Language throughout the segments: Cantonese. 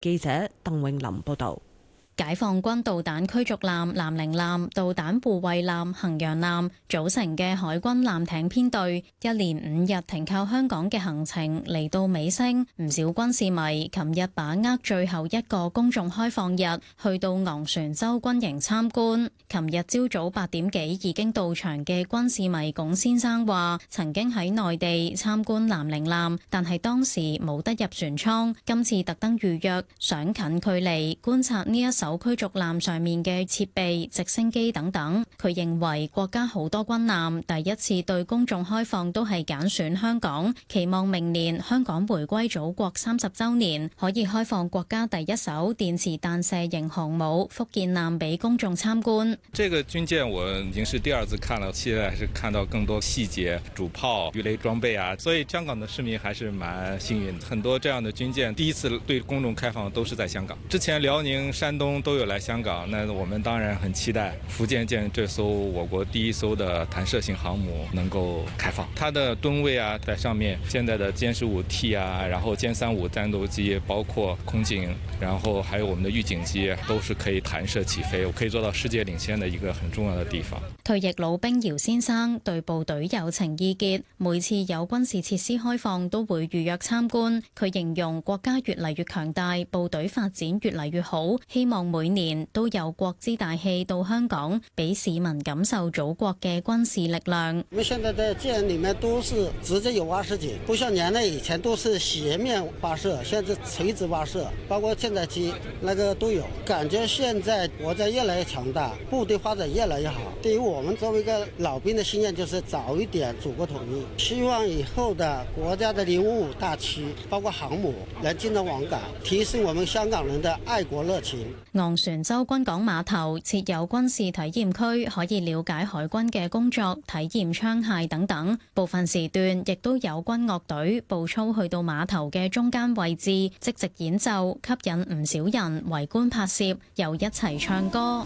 記者鄧永林報道。 解放軍導彈驅逐艦南寧艦、導彈護衛艦衡陽艦組成嘅海軍艦艇編隊，一連5日停靠香港嘅行程嚟到尾聲。唔少軍事迷琴日把握最後一個公眾開放日，去到昂船洲軍營參觀。琴日朝早8點幾已經到場嘅軍事迷龔先生話，曾經喺內地參觀南寧艦，但係當時冇得入船艙，今次特登預約，想近距離觀察呢一艘驅逐艦上面嘅設備、直升機等等。佢認為國家好多軍艦第一次對公眾開放都係揀選香港，期望明年香港回歸祖國30週年可以開放國家第一艘電磁彈射型航母福建艦俾公眾參觀。 這個軍艦我已經是第2次看了，現在是看到更多細節、主炮、魚雷裝備啊，所以香港的市民還是蠻幸運的。很多這樣的軍艦第一次對公眾開放都是在香港，之前遼寧、山東都有來香港，那我們當然很期待福建艦這艘我國第一艘的彈射型航母能夠開放。它的噸位啊，在上面現在的殲15T 啊，然後殲35戰鬥機，包括空警，然後還有我們的預警機，都是可以彈射起飛，可以做到世界領先的一個很重要的地方。 退役老兵姚先生對部隊有情意結，每次有軍事設施開放都會預約參觀。佢形容國家越嚟越強大，部隊發展越嚟越好，希望每年都有國之大氣到香港，俾市民感受祖國嘅軍事力量。 我們現在的艦裏面都是直接有挖射井，不像年代以前都是斜面發射，現在垂直挖射，包括艦載機那個都有。感覺現在國家越來越強大，部隊發展越來越好。對於我們作為一個老兵的心願，就是早一點祖國統一。希望以後的國家的055大區，包括航母能經常往港，提升我們香港人的愛國熱情。 昂船洲軍港碼頭設有軍事體驗區，可以了解海軍嘅工作，體驗槍械等等。部分時段亦都有軍樂隊步操去到碼頭嘅中間位置，即席演奏，吸引唔少人圍觀拍攝，又一齊唱歌。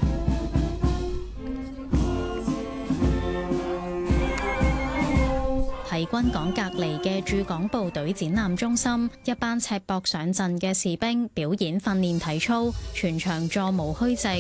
喺軍港隔離嘅駐港部隊展覽中心，一班赤膊上陣嘅士兵表演訓練體操，全場座無虛席。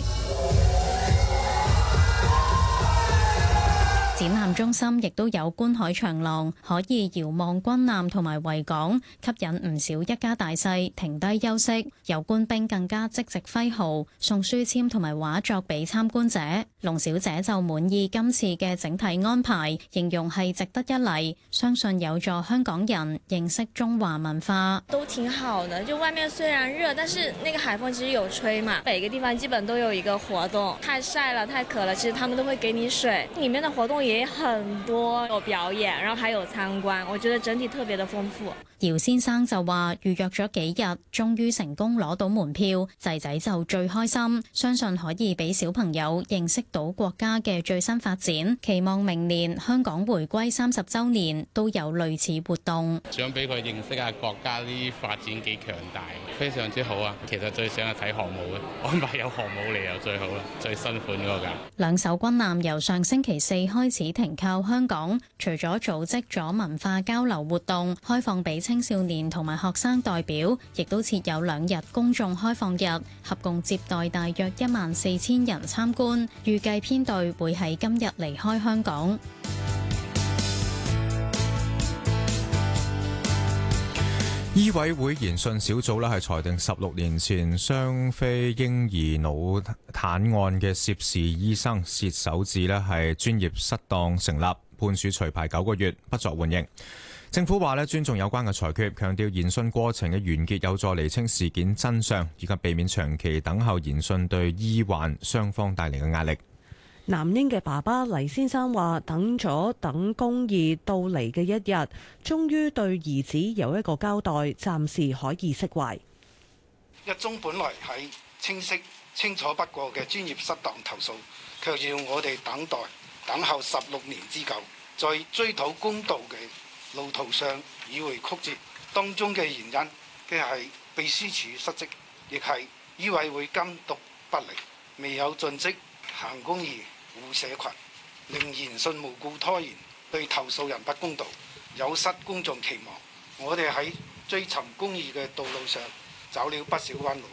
展覽中心亦都有觀海長廊，可以遙望軍艦同埋維港，吸引唔少一家大細停低休息。有官兵更加即席揮毫，送書籤同埋畫作俾參觀者。龍小姐就滿意今次嘅整體安排，形容係值得一嚟，相信有助香港人認識中華文化。 都挺好的，就外面雖然熱，但是那個海風其實有吹嘛。每個地方基本都有一個活動，太曬了太渴了，其實他們都會給你水，裡面的活動也很多，有表演，然後還有參觀，我覺得整體特別的豐富。 姚先生就話預約咗幾日，終於成功攞到門票，仔仔就最開心，相信可以俾小朋友認識到國家嘅最新發展，期望明年香港回歸30週年都有類似活動。 想俾佢認識下國家啲發展幾強大，非常之好啊！其實最想係睇航母嘅，安排有航母嚟又最好啦，最新款嗰個㗎。 兩艘軍艦由上星期4開始停靠香港，除咗組織咗文化交流活動，開放俾青少年同埋學生代表，亦都設有2日公眾開放日，合共接待大約14000人參觀。預計編隊會喺今日離開香港。 醫委會研訊小組係裁定16年前雙非嬰兒腦癱案嘅涉事醫生薛守志係專業失當成立，判處除牌9個月，不作緩刑。政府話尊重有關嘅裁決，強調研訊過程嘅完結有助釐清事件真相，以及避免長期等候研訊對醫患雙方帶嚟嘅壓力。 男嬰嘅爸爸黎先生話：等公義到嚟嘅一日，終於對兒子有一個交代，暫時可以釋懷。 一宗本來係清晰清楚不過嘅專業失當投訴，卻要我哋等候16年之久，在追討公道嘅路途上迂迴曲折，當中嘅原因既係秘書處失職，亦係醫委會監督不力，未有盡職行公義護社群，令研訊無故拖延，對投訴人不公道，有失公眾期望。我哋喺追尋公義嘅道路上走了不少彎路。